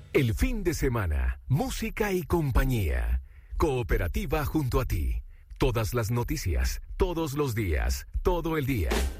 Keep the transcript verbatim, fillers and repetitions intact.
El fin de semana, música y compañía. Cooperativa junto a ti. Todas las noticias, todos los días, todo el día.